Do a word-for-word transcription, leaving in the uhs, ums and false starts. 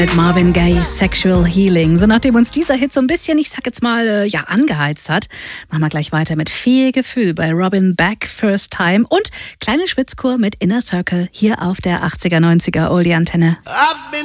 Mit Marvin Gaye, Sexual Healing. So nachdem uns dieser Hit so ein bisschen, ich sag jetzt mal, äh, ja, angeheizt hat, machen wir gleich weiter mit viel Gefühl bei Robin Beck, First Time und kleine Schwitzkur mit Inner Circle hier auf der achtziger, neunziger Oldie Antenne.